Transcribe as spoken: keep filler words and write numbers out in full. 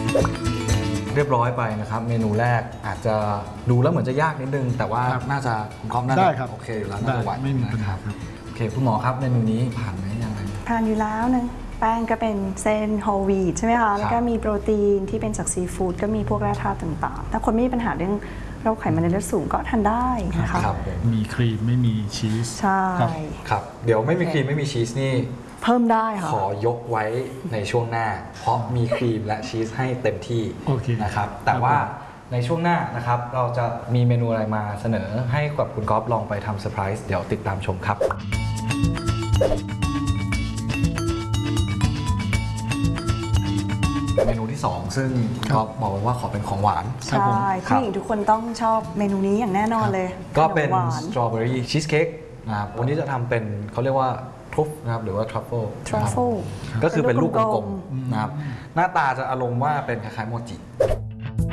เรียบร้อยไปนะครับเมนูแรกอาจจะดูแล้วเหมือนจะยากนิดนึงแต่ว่าน่าจะคุณก๊อฟน่าจะโอเคแล้วน่าจะไหวไม่มีปัญหาครับโอเคคุณหมอครับเมนูนี้ผ่านไหมยังไงผ่านอยู่แล้วนะแป้งก็เป็นเส้นโฮลวีตใช่ไหมคะแล้วก็มีโปรตีนที่เป็นจากซีฟู้ดก็มีพวกแร่ธาตุต่างๆถ้าคนไม่มีปัญหาเรื่องโรคไขมันในเลือดสูงก็ทานได้นะคะมีครีมไม่มีชีสใช่ครับเดี๋ยวไม่มีครีมไม่มีชีสนี่เพิ่มได้ค่ะขอยกไว้ในช่วงหน้าเพราะมีครีมและชีสให้เต็มที่นะครับแต่ว่าในช่วงหน้านะครับเราจะมีเมนูอะไรมาเสนอให้กับคุณก๊อฟลองไปทำเซอร์ไพรส์เดี๋ยวติดตามชมครับเมนูที่สองซึ่งก็บอกว่าขอเป็นของหวานใช่ผู้หญิงทุกคนต้องชอบเมนูนี้อย่างแน่นอนเลยก็เป็นสตรอเบอรี่ชีสเค้กนะครับวันนี้จะทำเป็นเขาเรียกว่าทรุฟนะครับหรือว่าทรัฟเฟิลทรัฟเฟิลก็คือเป็นลูกกลมๆนะครับหน้าตาจะอารมณ์ว่าเป็นคล้ายๆโมจิ